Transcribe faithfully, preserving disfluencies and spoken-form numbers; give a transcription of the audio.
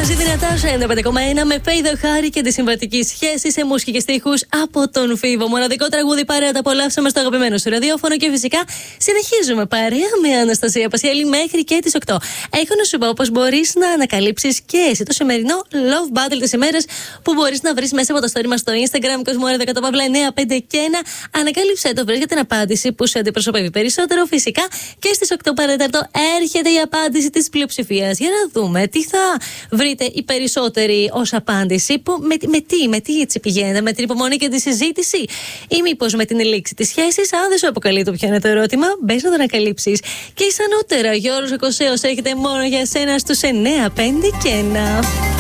Μαζί δυνατά σε ενενήντα πέντε κόμμα ένα με Φέιδο Χάρη και τη συμβατική σχέση σε μουσική και στίχους από τον Φίβο. Μοναδικό τραγούδι παρέα τα απολαύσαμε στο αγαπημένο σου ραδιόφωνο και φυσικά συνεχίζουμε παρέα με Αναστασία Πασιέλη μέχρι και τις οκτώ. Έχω να σου πω πως μπορείς να ανακαλύψεις και εσύ το σημερινό Love Battle της ημέρας που μπορείς να βρεις μέσα από το story μας στο Instagram Κοσμοράδιο δέκα παύλα εννιά πέντε και ένα. Ανακάλυψε το, βρες για την απάντηση που σε αντιπροσωπεύει περισσότερο. Φυσικά και στις οκτώ παρατέταρτο έρχεται η απάντηση της πλειοψηφίας. Για να δούμε τι θα βρείτε οι περισσότεροι ως απάντηση. Που, με, με τι, με τι έτσι πηγαίνετε, με την υπομονή και τη συζήτηση, ή μήπως με την ελήξη της σχέσης? Αν δεν σου αποκαλύπτω ποιο είναι το ερώτημα, μπες να το ανακαλύψεις. Και εις ανώτερα, Γιώργος Κωσέος έχετε μόνο για σένα στους εννιά πέντε και ένα.